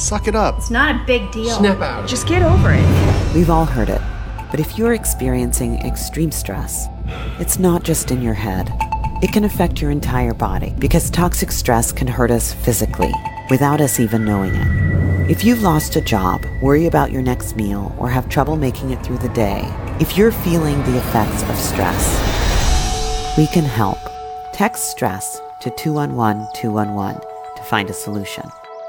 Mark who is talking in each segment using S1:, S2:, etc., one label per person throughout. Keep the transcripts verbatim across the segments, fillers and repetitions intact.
S1: Suck it up.
S2: It's not a big deal.
S3: Snap out.
S2: Just get over it.
S4: We've all heard it. But if you're experiencing extreme stress, it's not just in your head. It can affect your entire body because toxic stress can hurt us physically without us even knowing it. If you've lost a job, worry about your next meal, or have trouble making it through the day, if you're feeling the effects of stress, we can help. Text STRESS to two one one two one one to find a solution.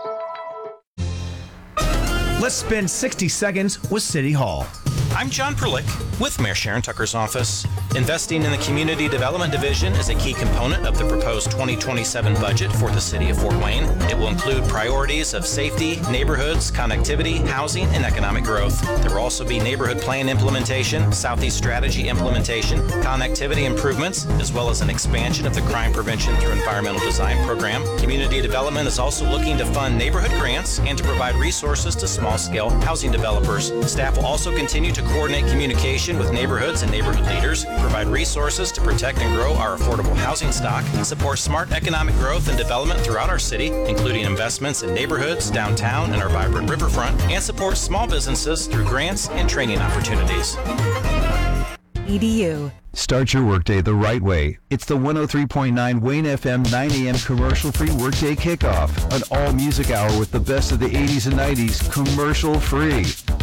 S5: Let's spend sixty seconds with City Hall.
S6: I'm John Perlick with Mayor Sharon Tucker's office. Investing in the Community Development Division is a key component of the proposed twenty twenty-seven budget for the City of Fort Wayne. It will include priorities of safety, neighborhoods, connectivity, housing, and economic growth. There will also be neighborhood plan implementation, Southeast Strategy implementation, connectivity improvements, as well as an expansion of the crime prevention through environmental design program. Community Development is also looking to fund neighborhood grants and to provide resources to small-scale housing developers. Staff will also continue to coordinate communication with neighborhoods and neighborhood leaders, provide resources to protect and grow our affordable housing stock, support smart economic growth and development throughout our city, including investments in neighborhoods, downtown, and our vibrant riverfront, and support small businesses through grants and training opportunities.
S7: E D U.
S8: Start your workday the right way. It's the one oh three point nine Wayne F M nine a.m. commercial-free workday kickoff. An all-music hour with the best of the eighties and nineties, commercial-free.